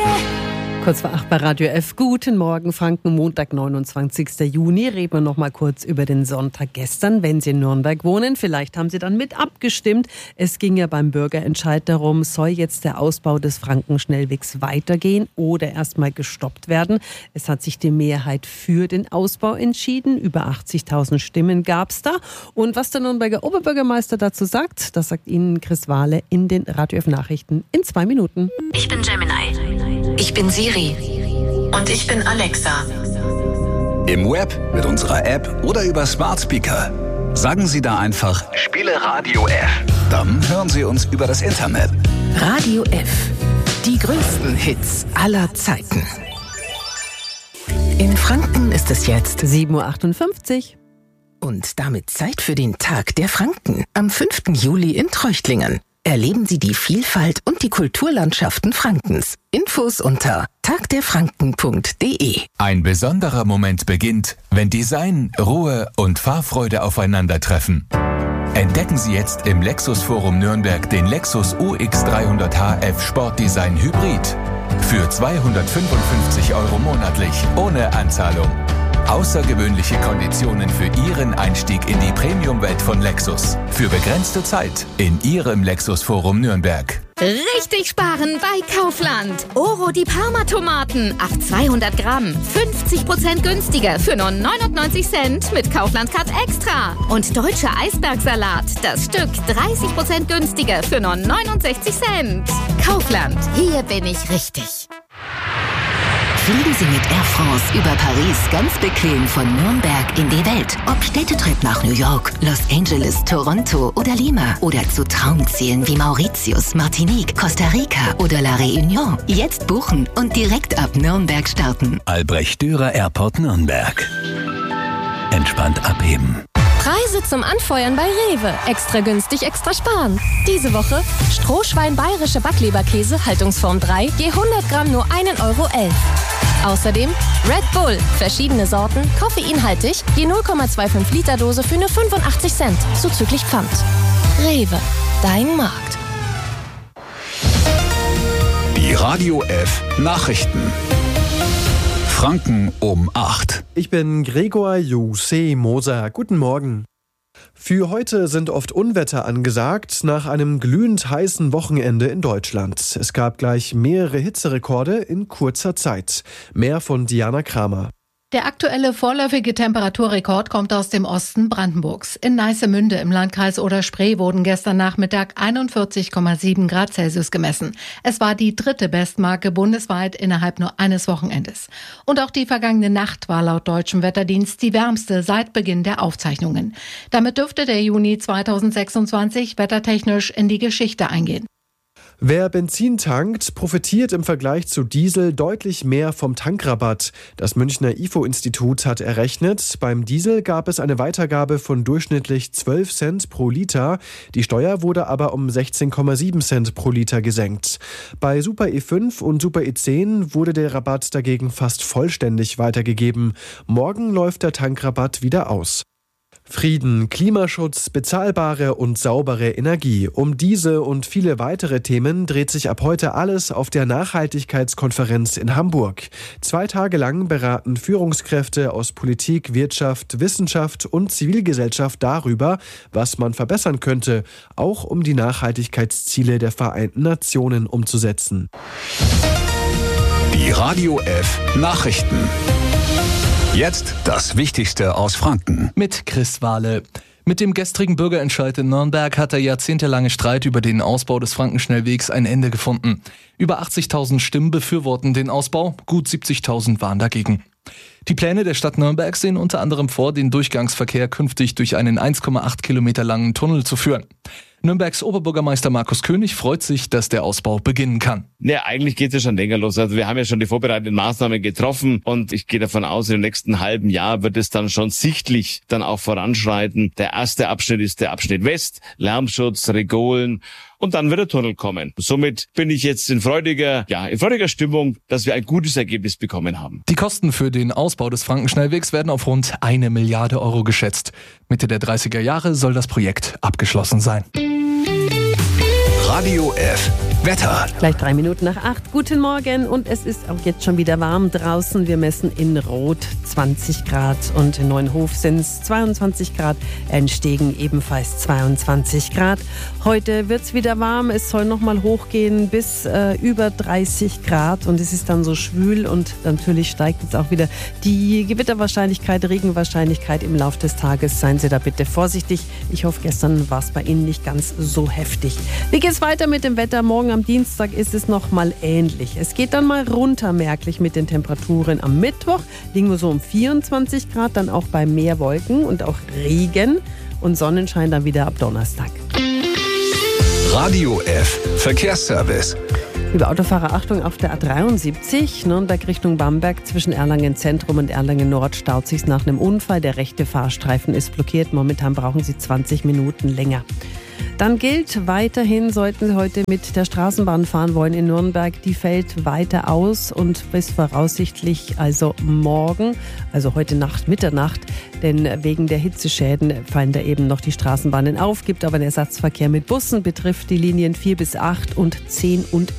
Kurz vor 8 bei Radio F. Guten Morgen, Franken, Montag, 29. Juni. Reden wir noch mal kurz über den Sonntag gestern. Wenn Sie in Nürnberg wohnen, vielleicht haben Sie dann mit abgestimmt. Es ging ja beim Bürgerentscheid darum, soll jetzt der Ausbau des Frankenschnellwegs weitergehen oder erstmal gestoppt werden. Es hat sich die Mehrheit für den Ausbau entschieden. Über 80.000 Stimmen gab es da. Und was der Nürnberger Oberbürgermeister dazu sagt, das sagt Ihnen Chris Wahle in den Radio F Nachrichten in 2 Minuten. Ich bin Gemini. Ich bin Siri. Und ich bin Alexa. Im Web, mit unserer App oder über Smart Speaker. Sagen Sie da einfach, spiele Radio F. Dann hören Sie uns über das Internet. Radio F. Die größten Hits aller Zeiten. In Franken ist es jetzt 7.58 Uhr. Und damit Zeit für den Tag der Franken am 5. Juli in Treuchtlingen. Erleben Sie die Vielfalt und die Kulturlandschaften Frankens. Infos unter tagderfranken.de. Ein besonderer Moment beginnt, wenn Design, Ruhe und Fahrfreude aufeinandertreffen. Entdecken Sie jetzt im Lexus Forum Nürnberg den Lexus UX300h F Sportdesign Hybrid. Für 255 € monatlich, ohne Anzahlung. Außergewöhnliche Konditionen für Ihren Einstieg in die Premium-Welt von Lexus. Für begrenzte Zeit in Ihrem Lexus Forum Nürnberg. Richtig sparen bei Kaufland. Oro die Parma-Tomaten auf 200 Gramm. 50% günstiger für nur 99 Cent mit Kaufland Cut Extra. Und deutscher Eisbergsalat. Das Stück 30% günstiger für nur 69 Cent. Kaufland. Hier bin ich richtig. Fliegen Sie mit Air France über Paris ganz bequem von Nürnberg in die Welt. Ob Städtetrip nach New York, Los Angeles, Toronto oder Lima. Oder zu Traumzielen wie Mauritius, Martinique, Costa Rica oder La Réunion. Jetzt buchen und direkt ab Nürnberg starten. Albrecht Dürer Airport Nürnberg. Entspannt abheben. Preise zum Anfeuern bei Rewe. Extra günstig, extra sparen. Diese Woche Strohschwein bayerische Backleberkäse, Haltungsform 3, je 100 Gramm nur 1,11 €. Außerdem Red Bull, verschiedene Sorten, koffeinhaltig, je 0,25 Liter Dose für nur 85 Cent, zuzüglich Pfand. Rewe, dein Markt. Die Radio F Nachrichten. Franken um 8. Ich bin Gregor Jose Moser. Guten Morgen. Für heute sind oft Unwetter angesagt, nach einem glühend heißen Wochenende in Deutschland. Es gab gleich mehrere Hitzerekorde in kurzer Zeit. Mehr von Diana Kramer. Der aktuelle vorläufige Temperaturrekord kommt aus dem Osten Brandenburgs. In Neissemünde im Landkreis Oder-Spree wurden gestern Nachmittag 41,7 Grad Celsius gemessen. Es war die 3. Bestmarke bundesweit innerhalb nur eines Wochenendes. Und auch die vergangene Nacht war laut deutschem Wetterdienst die wärmste seit Beginn der Aufzeichnungen. Damit dürfte der Juni 2026 wettertechnisch in die Geschichte eingehen. Wer Benzin tankt, profitiert im Vergleich zu Diesel deutlich mehr vom Tankrabatt. Das Münchner IFO-Institut hat errechnet, beim Diesel gab es eine Weitergabe von durchschnittlich 12 Cent pro Liter. Die Steuer wurde aber um 16,7 Cent pro Liter gesenkt. Bei Super E5 und Super E10 wurde der Rabatt dagegen fast vollständig weitergegeben. Morgen läuft der Tankrabatt wieder aus. Frieden, Klimaschutz, bezahlbare und saubere Energie. Um diese und viele weitere Themen dreht sich ab heute alles auf der Nachhaltigkeitskonferenz in Hamburg. 2 Tage lang beraten Führungskräfte aus Politik, Wirtschaft, Wissenschaft und Zivilgesellschaft darüber, was man verbessern könnte, auch um die Nachhaltigkeitsziele der Vereinten Nationen umzusetzen. Die Radio F Nachrichten. Jetzt das Wichtigste aus Franken. Mit Chris Wahle. Mit dem gestrigen Bürgerentscheid in Nürnberg hat der jahrzehntelange Streit über den Ausbau des Frankenschnellwegs ein Ende gefunden. Über 80.000 Stimmen befürworten den Ausbau, gut 70.000 waren dagegen. Die Pläne der Stadt Nürnberg sehen unter anderem vor, den Durchgangsverkehr künftig durch einen 1,8 Kilometer langen Tunnel zu führen. Nürnbergs Oberbürgermeister Markus König freut sich, dass der Ausbau beginnen kann. Ja, eigentlich geht es ja schon länger los. Also wir haben ja schon die vorbereitenden Maßnahmen getroffen und ich gehe davon aus, im nächsten halben Jahr wird es dann schon sichtlich dann auch voranschreiten. Der erste Abschnitt ist der Abschnitt West, Lärmschutz, Regolen und dann wird der Tunnel kommen. Somit bin ich jetzt in freudiger Stimmung, dass wir ein gutes Ergebnis bekommen haben. Die Kosten für den Ausbau des Frankenschnellwegs werden auf rund 1 Milliarde Euro geschätzt. Mitte der 30er Jahre soll das Projekt abgeschlossen sein. Radio F Wetter. Gleich 3 Minuten nach 8. Guten Morgen und es ist auch jetzt schon wieder warm draußen. Wir messen in Rot 20 Grad und in Neuenhof sind es 22 Grad. In Stegen ebenfalls 22 Grad. Heute wird es wieder warm. Es soll nochmal hochgehen bis über 30 Grad und es ist dann so schwül und natürlich steigt jetzt auch wieder die Gewitterwahrscheinlichkeit, Regenwahrscheinlichkeit im Laufe des Tages. Seien Sie da bitte vorsichtig. Ich hoffe, gestern war es bei Ihnen nicht ganz so heftig. Wie geht es weiter mit dem Wetter? Morgen am Dienstag ist es noch mal ähnlich. Es geht dann mal runter merklich mit den Temperaturen. Am Mittwoch liegen wir so um 24 Grad, dann auch bei mehr Wolken und auch Regen und Sonnenschein dann wieder ab Donnerstag. Radio F Verkehrsservice. Liebe Autofahrer, Achtung auf der A73, Nürnberg Richtung Bamberg, zwischen Erlangen Zentrum und Erlangen Nord staut sich nach einem Unfall. Der rechte Fahrstreifen ist blockiert. Momentan brauchen Sie 20 Minuten länger. Dann gilt weiterhin, sollten Sie heute mit der Straßenbahn fahren wollen in Nürnberg, die fällt weiter aus und bis voraussichtlich also morgen, also heute Nacht, Mitternacht, denn wegen der Hitzeschäden fallen da eben noch die Straßenbahnen auf, gibt aber einen Ersatzverkehr mit Bussen, betrifft die Linien 4 bis 8 und 10 und